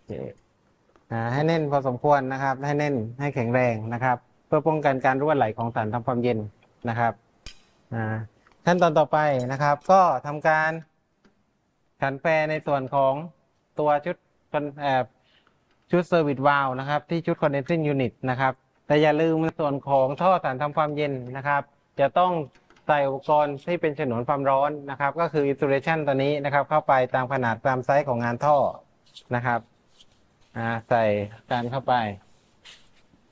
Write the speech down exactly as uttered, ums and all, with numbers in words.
เคอ่าให้แน่นพอสมควรนะครับให้แน่นให้แข็งแรงนะครับ เพื่อป้องกันการรั่วไหลของสารทำความเย็นนะครับอ่าขั้นตอนต่อไปนะครับ ก็ทำการขันแปรในส่วนของตัวชุดคอนแอบชุดเซอร์วิสวาลนะครับที่ชุด condensing unit นะครับแต่อย่าลืมในส่วนของท่อสารทำความเย็นนะครับจะต้องใส่อุปกรณ์ที่เป็นฉนวนความร้อนนะครับก็คือ insulation ตัวนี้นะครับเข้าไปตามขนาดตามไซส์ของงานท่อนะครับอ่าใส่การเข้าไป